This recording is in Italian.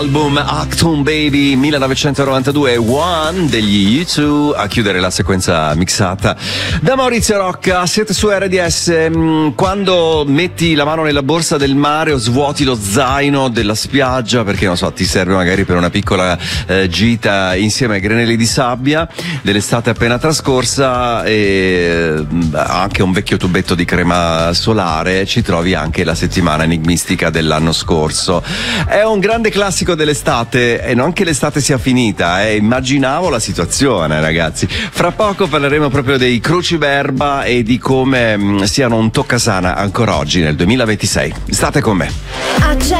Album Acton Baby 1992, One degli U2 a chiudere la sequenza mixata da Maurizio Rocca. Siete su RDS. Quando metti la mano nella borsa del mare o svuoti lo zaino della spiaggia perché non so ti serve magari per una piccola gita insieme ai granelli di sabbia dell'estate appena trascorsa e anche un vecchio tubetto di crema solare, ci trovi anche la settimana enigmistica dell'anno scorso. È un grande classico dell'estate e non che l'estate sia finita, immaginavo la situazione, ragazzi. Fra poco parleremo proprio dei cruciverba e di come siano un toccasana ancora oggi nel 2026. State con me.